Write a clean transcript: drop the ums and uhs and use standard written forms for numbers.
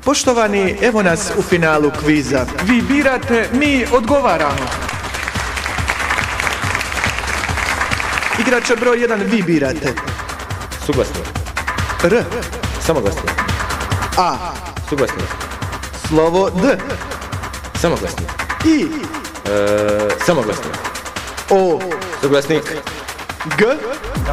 Poštovani, evo nas u finalu kviza. Vi birate, mi odgovaramo. Igrača broj 1, vi birate. Suglasni. R. Samoglasni. A. Suglasni. Slovo D. Samoglasni. I. Samoglasni. O. Suglasnik. G.